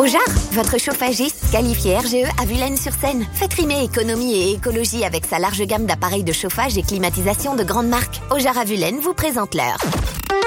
Ojar, votre chauffagiste qualifié RGE à Vulaines-sur-Seine. Faites rimer économie et écologie avec sa large gamme d'appareils de chauffage et climatisation de grande marque. Ojar à Vulaines vous présente l'heure.